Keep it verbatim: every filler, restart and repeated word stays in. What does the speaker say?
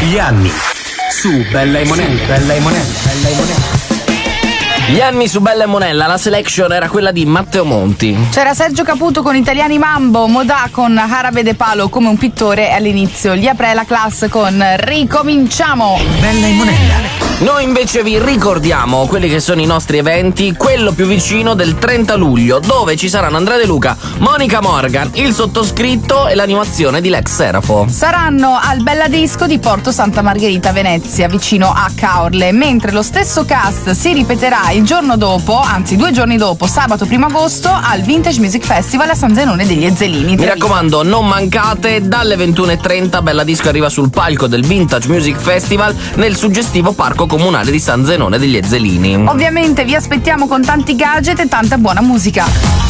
Gli anni su Bella e Monella, Bella e Monella, Bella e Monella. Gli anni su Bella e Monella, la selection era quella di Matteo Monti. C'era Sergio Caputo con Italiani Mambo, Modà con Arabe de Palo come un pittore e all'inizio gli apre la classe con Ricominciamo. Bella e Monella. Noi invece vi ricordiamo quelli che sono i nostri eventi, quello più vicino del trenta luglio, dove ci saranno Andrea De Luca, Monica Morgan, il sottoscritto e l'animazione di Lex Serafo. Saranno al Bella Disco di Porto Santa Margherita, Venezia, vicino a Caorle, mentre lo stesso cast si ripeterà il giorno dopo, anzi due giorni dopo, sabato primo agosto, al Vintage Music Festival a San Zenone degli Ezzelini. Mi raccomando, non mancate, dalle ventuno e trenta Bella Disco arriva sul palco del Vintage Music Festival nel suggestivo parco comunale di San Zenone degli Ezzelini. Ovviamente vi aspettiamo con tanti gadget e tanta buona musica.